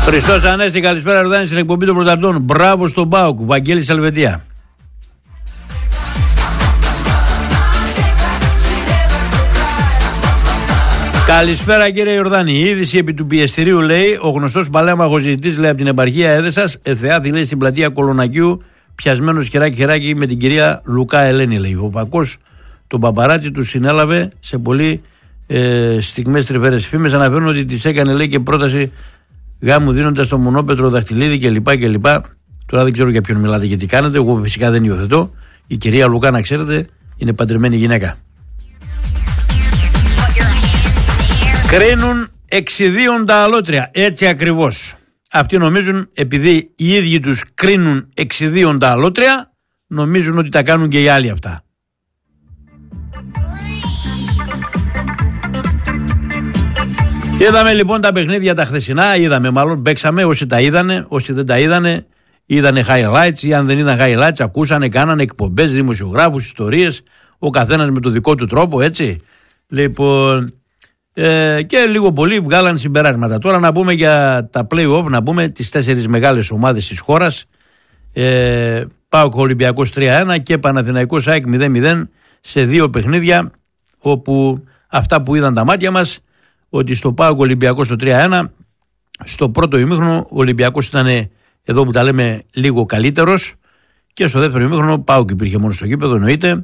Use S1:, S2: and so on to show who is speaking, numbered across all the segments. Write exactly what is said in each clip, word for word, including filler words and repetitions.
S1: Χριστός Ανέστη, καλησπέρα Ροδάνη στην εκπομπή των πρωταρτών. Μπράβο στον ΠΑΟΚ, Βαγγέλης Ελβετία. Καλησπέρα κύριε Ιορδάνη. Η είδηση επί του πιεστηρίου λέει: ο γνωστός παλέμαχος ζητητής λέει από την επαρχία Έδεσας, Εθεάθη λέει στην πλατεία Κολονακίου, πιασμένος χεράκι χεράκι με την κυρία Λουκά Ελένη λέει. Ο Πακός τον παπαράτσι του συνέλαβε σε πολύ ε, στιγμές τρυφέρες φήμες. Αναφέρουν ότι της έκανε λέει και πρόταση γάμου δίνοντας το μονόπετρο δαχτυλίδι κλπ. κλπ. Τώρα δεν ξέρω για ποιον μιλάτε και τι κάνετε. Εγώ φυσικά δεν υιοθετώ. Η κυρία Λουκά, να ξέρετε, είναι παντρεμένη γυναίκα. Κρίνουν εξιδίων τα αλότρια. Έτσι ακριβώς. Αυτοί νομίζουν, επειδή οι ίδιοι τους κρίνουν εξιδίων τα αλότρια, νομίζουν ότι τα κάνουν και οι άλλοι αυτά. Είδαμε λοιπόν τα παιχνίδια τα χθεσινά, είδαμε μάλλον, παίξαμε, όσοι τα είδανε, όσοι δεν τα είδανε, είδανε highlights ή αν δεν είδαν highlights, ακούσανε, κάνανε εκπομπές, δημοσιογράφους, ιστορίες, ο καθένας με το δικό του τρόπο, έτσι. Λοιπόν, ε, και λίγο πολύ βγάλαν συμπεράσματα. Τώρα να πούμε για τα play-off, να πούμε τις τέσσερις μεγάλες ομάδες της χώρας. Ε, ΠΑΟΚ Ολυμπιακός τρία ένα και Παναθηναϊκός ΑΕΚ μηδέν μηδέν σε δύο παιχνίδια, όπου αυτά που είδαν τα μάτια μας, ότι στο ΠΑΟΚ Ολυμπιακός το τρία ένα, στο πρώτο ημίχρονο ο Ολυμπιακός ήταν, εδώ που τα λέμε, λίγο καλύτερος, και στο δεύτερο ημίχρονο ΠΑΟΚ υπήρχε μόνο στο γήπεδο, εννοείται.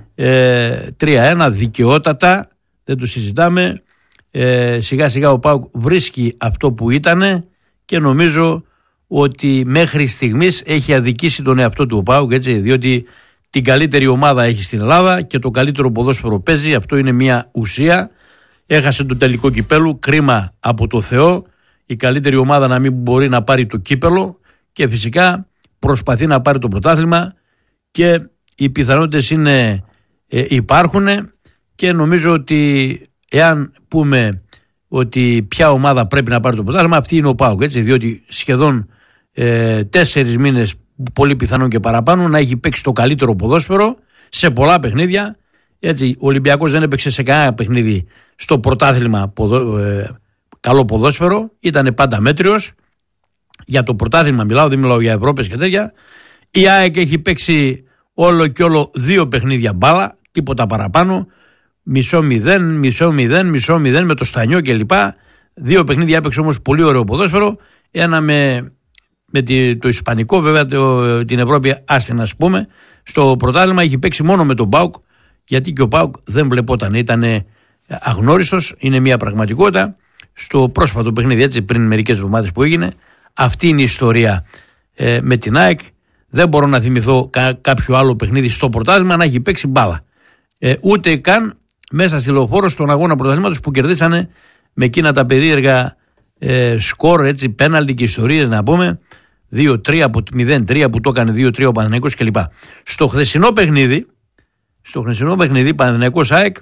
S1: ε, τρία ένα δικαιότατα, δεν το συζητάμε. ε, σιγά σιγά ο ΠΑΟΚ βρίσκει αυτό που ήτανε και νομίζω ότι μέχρι στιγμής έχει αδικήσει τον εαυτό του ο ΠΑΟΚ, έτσι, διότι την καλύτερη ομάδα έχει στην Ελλάδα και το καλύτερο ποδόσφαιρο παίζει, αυτό είναι μια ουσία. Έχασε το τελικό κυπέλου, κρίμα από το Θεό, η καλύτερη ομάδα να μην μπορεί να πάρει το κύπελο, και φυσικά προσπαθεί να πάρει το πρωτάθλημα και οι πιθανότητες είναι, ε, υπάρχουν, και νομίζω ότι εάν πούμε ότι ποια ομάδα πρέπει να πάρει το πρωτάθλημα, αυτή είναι ο ΠΑΟΚ, έτσι, διότι σχεδόν ε, τέσσερις μήνες, πολύ πιθανόν και παραπάνω, να έχει παίξει το καλύτερο ποδόσφαιρο σε πολλά παιχνίδια. Έτσι, ο Ολυμπιακός δεν έπαιξε σε κανένα παιχνίδι στο πρωτάθλημα ποδο, ε, καλό ποδόσφαιρο, ήταν πάντα μέτριος. Για το πρωτάθλημα μιλάω, δεν μιλάω για Ευρώπες και τέτοια. Η ΑΕΚ έχει παίξει όλο και όλο δύο παιχνίδια μπάλα, τίποτα παραπάνω. Μισό μηδέν, μισό μηδέν, μισό μηδέν με το Στανιό κλπ. Δύο παιχνίδια έπαιξε όμως πολύ ωραίο ποδόσφαιρο. Ένα με, με τη, το Ισπανικό, βέβαια το, την Ευρώπη άστην, ας πούμε. Στο πρωτάθλημα έχει παίξει μόνο με τον ΠΑΟΚ, γιατί και ο ΠΑΟΚ δεν βλεπόταν, ήταν αγνώριστος, είναι μια πραγματικότητα. Στο πρόσφατο παιχνίδι, έτσι, πριν μερικές εβδομάδες που έγινε, αυτή είναι η ιστορία ε, με την ΑΕΚ. Δεν μπορώ να θυμηθώ κα, κάποιο άλλο παιχνίδι στο πρωτάθλημα να έχει παίξει μπάλα. Ε, ούτε καν μέσα στη Λεωφόρο στον αγώνα πρωταθλήματος που κερδίσανε με εκείνα τα περίεργα ε, σκορ, έτσι, πέναλτι και ιστορίες, να πούμε, δύο τρία από μηδέν τρία που το έκανε δύο τρία ο Παναθηναϊκός κλπ. Στο χθεσινό παιχνίδι, στο χθεσινό παιχνίδι Παναθηναϊκός ΑΕΚ,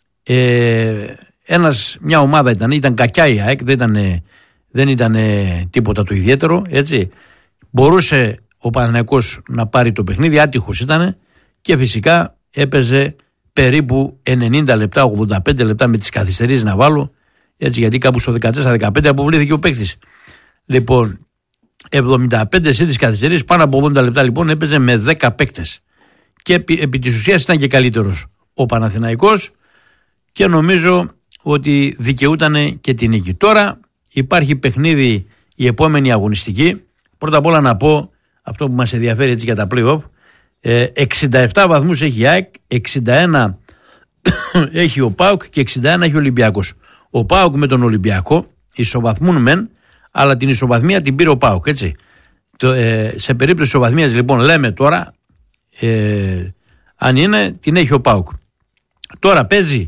S1: ε, ένας, μια ομάδα ήταν, ήταν κακιά η ΑΕΚ, δεν ήταν, δεν ήταν τίποτα το ιδιαίτερο, έτσι. Μπορούσε ο Παναθηναϊκός να πάρει το παιχνίδι, άτυχος ήταν, και φυσικά έπαιζε περίπου ενενήντα λεπτά, ογδόντα πέντε λεπτά με τις καθυστερήσεις, να βάλω, έτσι, γιατί κάπου στο δεκατέσσερα δεκαπέντε αποβλήθηκε ο παίκτης. Λοιπόν, εβδομήντα πέντε σε τις καθυστερήσεις, πάνω από ογδόντα λεπτά λοιπόν έπαιζε με δέκα παίκτες. Και επί, επί της ουσίας ήταν και καλύτερος ο Παναθηναϊκός, και νομίζω ότι δικαιούτανε και την νίκη. Τώρα υπάρχει παιχνίδι η επόμενη αγωνιστική. Πρώτα απ' όλα να πω αυτό που μας ενδιαφέρει, έτσι, για τα play-off. Ε, εξήντα επτά βαθμούς έχει η ΑΕΚ, εξήντα ένα έχει ο ΠΑΟΚ και εξήντα ένα έχει ο Ολυμπιακός. Ο ΠΑΟΚ με τον Ολυμπιακό ισοβαθμούν μεν, αλλά την ισοβαθμία την πήρε ο ΠΑΟΚ, έτσι. Το, ε, σε περίπτωση ισοβαθμίας λοιπόν λέμε τώρα, ε, αν είναι, την έχει ο ΠΑΟΚ. Τώρα παίζει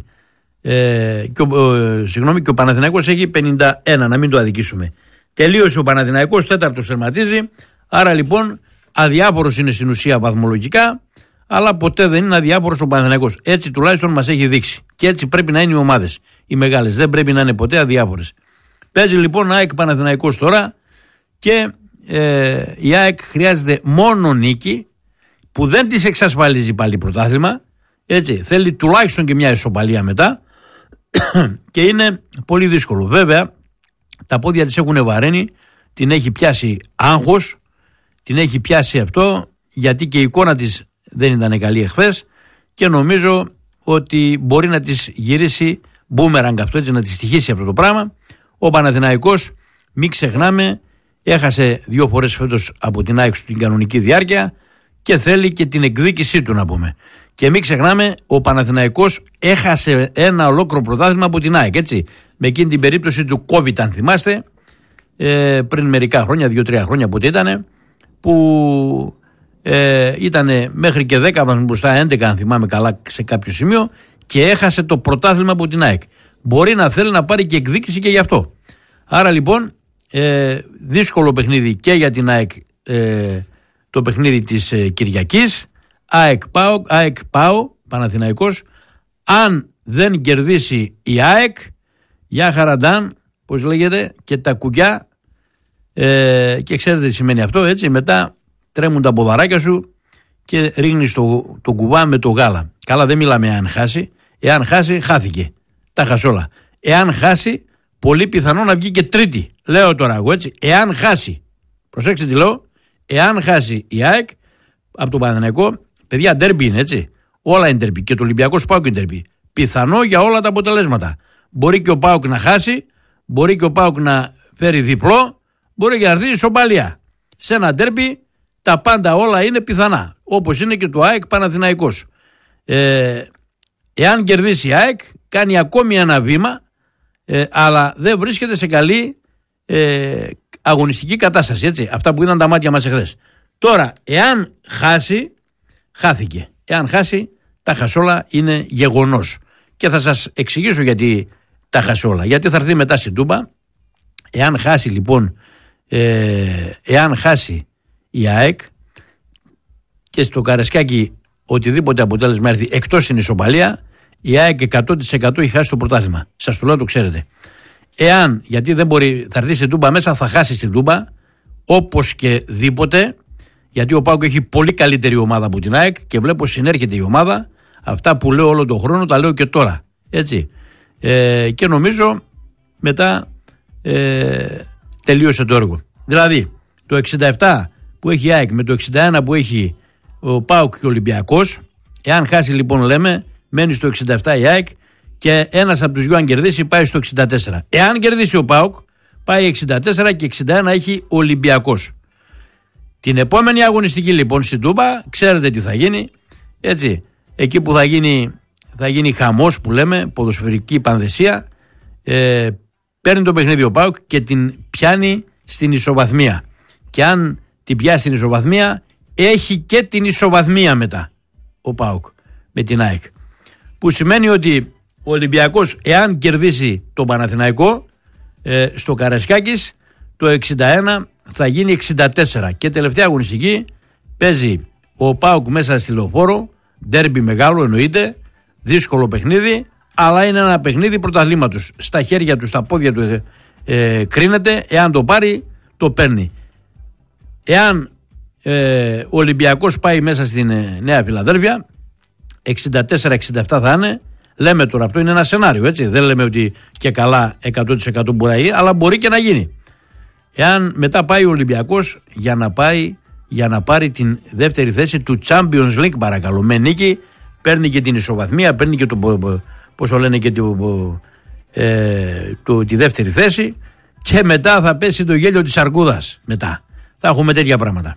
S1: ε, και, ο, ε, συγγνώμη, και ο Παναθηναϊκός έχει πενήντα ένα, να μην το αδικήσουμε. Τελείωσε ο Παναθηναϊκός, τέταρτος τερματίζει, άρα λοιπόν αδιάφορος είναι στην ουσία βαθμολογικά, αλλά ποτέ δεν είναι αδιάφορος ο Παναθηναϊκός. Έτσι τουλάχιστον μας έχει δείξει. Και έτσι πρέπει να είναι οι ομάδες, οι μεγάλες. Δεν πρέπει να είναι ποτέ αδιάφορες. Παίζει λοιπόν ΑΕΚ Παναθηναϊκός τώρα, και ε, η ΑΕΚ χρειάζεται μόνο νίκη, που δεν της εξασφαλίζει πάλι πρωτάθλημα. Έτσι, θέλει τουλάχιστον και μια ισοπαλία μετά, και είναι πολύ δύσκολο. Βέβαια, τα πόδια της έχουν βαραίνει, την έχει πιάσει άγχος, την έχει πιάσει αυτό, γιατί και η εικόνα της δεν ήταν καλή εχθές και νομίζω ότι μπορεί να της γυρίσει μπούμεραγκ αυτό, έτσι, να της στοιχήσει αυτό το πράγμα. Ο Παναθηναϊκός, μην ξεχνάμε, έχασε δύο φορές φέτος από την ΑΕΚ στην κανονική διάρκεια και θέλει και την εκδίκησή του, να πούμε. Και μην ξεχνάμε, ο Παναθηναϊκός έχασε ένα ολόκληρο πρωτάθλημα από την ΑΕΚ, έτσι. Με εκείνη την περίπτωση του COVID, αν θυμάστε, ε, πριν μερικά χρόνια, δύο-τρία χρόνια πότε ήτανε, που ε, ήτανε μέχρι και δέκα μας μπροστά, έντεκα αν θυμάμαι καλά σε κάποιο σημείο, και έχασε το πρωτάθλημα από την ΑΕΚ. Μπορεί να θέλει να πάρει και εκδίκηση και γι' αυτό. Άρα λοιπόν, ε, δύσκολο παιχνίδι και για την ΑΕΚ, ε, το παιχνίδι της ε, Κυριακής. ΑΕΚ ΠΑΟ, ΑΕΚ ΠΑΟ, Παναθηναϊκός. Αν δεν κερδίσει η ΑΕΚ, για χαραντάν, πώς λέγεται, και τα κουκιά, ε, και ξέρετε τι σημαίνει αυτό, έτσι, μετά τρέμουν τα ποδαράκια σου και ρίχνεις το, το κουβά με το γάλα. Καλά, δεν μιλάμε εάν χάσει. Εάν χάσει, χάθηκε. Τα χασόλα. Εάν χάσει, πολύ πιθανό να βγει και τρίτη. Λέω τώρα εγώ, έτσι. Εάν χάσει. Προσέξτε τι λέω. Εάν χάσει η ΑΕΚ από τον Παναθηναϊκό, παιδιά, ντέρμπι είναι, έτσι. Όλα είναι ντέρμπι. Και το Ολυμπιακός ΠΑΟΚ είναι ντέρμπι. Πιθανό για όλα τα αποτελέσματα. Μπορεί και ο ΠΑΟΚ να χάσει, μπορεί και ο ΠΑΟΚ να φέρει διπλό, μπορεί και να έρθει ισοπαλία. Σε ένα ντέρμπι τα πάντα όλα είναι πιθανά. Όπως είναι και το ΑΕΚ Παναθηναϊκός. Ε, εάν κερδίσει η ΑΕΚ, κάνει ακόμη ένα βήμα, ε, αλλά δεν βρίσκεται σε καλή ε, αγωνιστική κατάσταση, έτσι. Αυτά που είδαν τα μάτια μας εχθές. Τώρα, εάν χάσει, χάθηκε. Εάν χάσει, τα χασόλα είναι γεγονός. Και θα σας εξηγήσω γιατί τα χασόλα. Γιατί θα έρθει μετά στην Τούμπα. Εάν χάσει λοιπόν, ε, εάν χάσει η ΑΕΚ και στο Καρεσκάκι οτιδήποτε αποτέλεσμα έρθει εκτός στην ισοπαλία, η ΑΕΚ εκατό τοις εκατό έχει χάσει το πρωτάθλημα. Σας το λέω, το ξέρετε. Εάν, γιατί δεν μπορεί, θα έρθει στην Τούμπα μέσα, θα χάσει στην Τούμπα, όπως και δίποτε, γιατί ο ΠΑΟΚ έχει πολύ καλύτερη ομάδα από την ΑΕΚ και βλέπω συνέρχεται η ομάδα. Αυτά που λέω όλο τον χρόνο τα λέω και τώρα. Έτσι. Ε, και νομίζω μετά ε, τελείωσε το έργο. Δηλαδή το εξήντα επτά που έχει η ΑΕΚ με το εξήντα ένα που έχει ο ΠΑΟΚ και ο Ολυμπιακός, εάν χάσει λοιπόν λέμε, μένει στο εξήντα επτά η ΑΕΚ και ένας από τους δυο αν κερδίσει πάει στο εξήντα τέσσερα. Εάν κερδίσει ο ΠΑΟΚ πάει εξήντα τέσσερα και εξήντα ένα έχει ο Ολυμπιακός. Την επόμενη αγωνιστική λοιπόν στην Τούμπα ξέρετε τι θα γίνει, έτσι. Εκεί που θα γίνει, θα γίνει χαμός που λέμε, ποδοσφαιρική πανδεσία, ε, παίρνει το παιχνίδι ο ΠΑΟΚ και την πιάνει στην ισοβαθμία. Και αν την πιάσει στην ισοβαθμία, έχει και την ισοβαθμία μετά ο ΠΑΟΚ με την ΑΕΚ. Που σημαίνει ότι ο Ολυμπιακός, εάν κερδίσει τον Παναθηναϊκό ε, στο Καραϊσκάκης, το εξήντα ένα θα γίνει εξήντα τέσσερα. Και τελευταία αγωνιστική παίζει ο ΠΑΟΚ μέσα στη Λεωφόρο. Ντέρμπι μεγάλο εννοείται, δύσκολο παιχνίδι, αλλά είναι ένα παιχνίδι πρωταθλήματος. Στα χέρια του, στα πόδια του ε, ε, κρίνεται, εάν το πάρει, το παίρνει. Εάν ε, ο Ολυμπιακός πάει μέσα στην ε, Νέα Φιλαδέλφια, εξήντα τέσσερα εξήντα επτά θα είναι, λέμε τώρα, αυτό είναι ένα σενάριο, έτσι. Δεν λέμε ότι και καλά εκατό τοις εκατό μπορεί να γίνει, αλλά μπορεί και να γίνει. Εάν μετά πάει ο Ολυμπιακός για να πάει για να πάρει την δεύτερη θέση του Champions League, παρακαλώ. Με νίκη παίρνει και την ισοβαθμία, παίρνει και το, πώς το λένε, και το, ε, το, τη δεύτερη θέση και μετά θα πέσει το γέλιο της αρκούδας. Μετά θα έχουμε τέτοια πράγματα.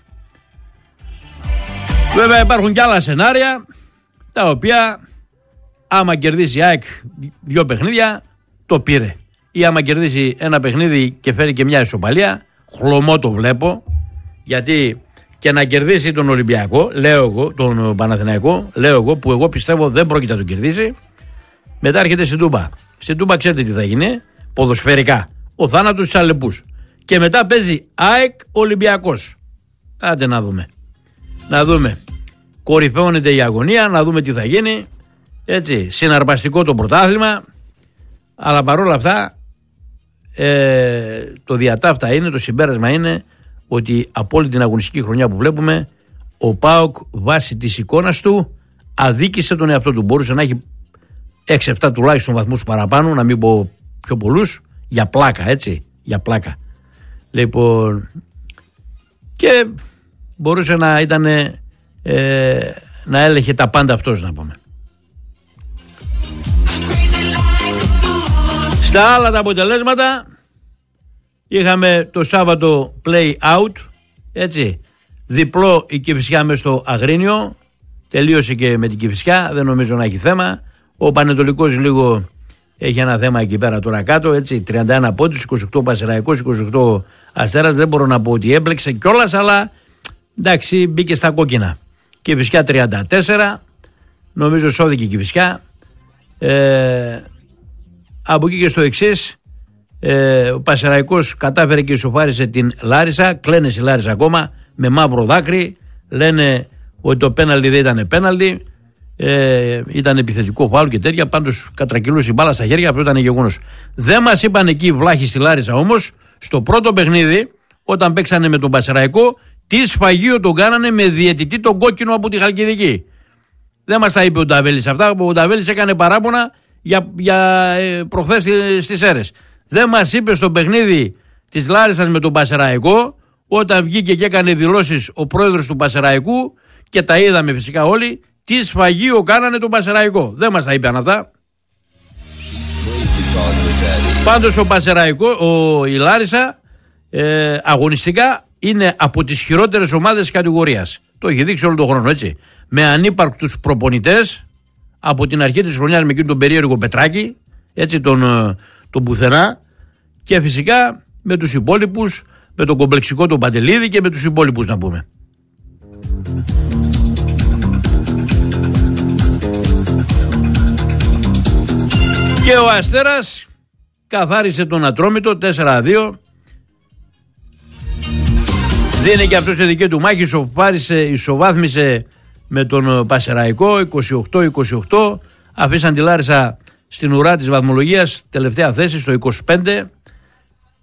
S1: Βέβαια υπάρχουν και άλλα σενάρια τα οποία άμα κερδίσει η ΑΕΚ δύο παιχνίδια το πήρε, ή άμα κερδίσει ένα παιχνίδι και φέρει και μια ισοπαλία, χλωμό το βλέπω, γιατί και να κερδίσει τον Ολυμπιακό, λέω εγώ, τον Παναθηναϊκό, λέω εγώ, που εγώ πιστεύω δεν πρόκειται να τον κερδίσει, μετά έρχεται στην Τούμπα. Στην Τούμπα ξέρετε τι θα γίνει, ποδοσφαιρικά, ο θάνατος στους Αλεπούς. Και μετά παίζει ΑΕΚ Ολυμπιακός. Άντε να δούμε. Να δούμε. Κορυφώνεται η αγωνία, να δούμε τι θα γίνει. Έτσι, συναρπαστικό το πρωτάθλημα, αλλά παρόλα αυτά ε, το διατάφτα είναι, το συμπέρασμα είναι ότι από όλη την αγωνιστική χρονιά που βλέπουμε, ο ΠΑΟΚ βάσει της εικόνας του αδίκησε τον εαυτό του. Μπορούσε να έχει έξι επτά τουλάχιστον βαθμούς παραπάνω, να μην πω πιο πολλούς, για πλάκα, έτσι, για πλάκα. Λοιπόν, και μπορούσε να ήταν ε, να έλεγχε τα πάντα αυτός, να πούμε. Στα άλλα τα αποτελέσματα είχαμε το Σάββατο play out, έτσι, διπλό η Κηφισιά μες στο Αγρίνιο, τελείωσε και με την Κηφισιά, δεν νομίζω να έχει θέμα. Ο Πανετολικός λίγο έχει ένα θέμα εκεί πέρα τώρα κάτω, έτσι, τριάντα ένα πόντους, είκοσι οκτώ Πασεραϊκός, είκοσι οκτώ Αστέρας, δεν μπορώ να πω ότι έμπλεξε κιόλας, αλλά εντάξει, μπήκε στα κόκκινα. Κηφισιά τριάντα τέσσερα, νομίζω σώθηκε η Κηφισιά. Ε, από εκεί και στο εξής, ε, ο Πασεραϊκός κατάφερε και ισοφάρισε την Λάρισα, κλαίνε η Λάρισα ακόμα με μαύρο δάκρυ, λένε ότι το πέναλτι δεν ήταν πέναλτι, ε, ήταν επιθετικό φάουλ και τέτοια, πάντως κατρακυλούσε η μπάλα στα χέρια, αυτό ήταν γεγονός. Δεν μας είπαν εκεί οι βλάχοι στη Λάρισα όμως, στο πρώτο παιχνίδι, όταν παίξανε με τον Πασεραϊκό, τι σφαγείο τον κάνανε με διαιτητή τον κόκκινο από τη Χαλκιδική. Δεν μας τα είπε ο Νταβέλης αυτά, ο Νταβέλης έκανε παράπονα για, για ε, προχθές στις Σέρρες. Δεν μας είπε στο παιχνίδι της Λάρισσας με τον Πασεραϊκό, όταν βγήκε και έκανε δηλώσεις ο πρόεδρος του Πασεραϊκού και τα είδαμε φυσικά όλοι, τι σφαγείο κάνανε τον Πασεραϊκό. Δεν μας τα είπε αυτά. Πάντως ο Πασεραϊκό, ο, η Λάρισσα ε, αγωνιστικά είναι από τις χειρότερες ομάδες της κατηγορίας. Το έχει δείξει όλο τον χρόνο, έτσι. Με ανύπαρκτους προπονητές από την αρχή της χρονιάς με εκείνον τον περίεργο Πετράκη, έτσι, τον, τον πουθενά, και φυσικά με τους υπόλοιπους, με τον κομπλεξικό τον Παντελίδη και με τους υπόλοιπους, να πούμε. Και ο Αστέρας καθάρισε τον Ατρόμητο τέσσερα δύο. Δίνει και αυτό σε δική του μάχη, ισοπάρισε, ισοβάθμισε με τον Πασεραϊκό είκοσι οκτώ είκοσι οκτώ. Αφήσαν τη Λάρισα στην ουρά της βαθμολογίας, τελευταία θέση στο είκοσι πέντε.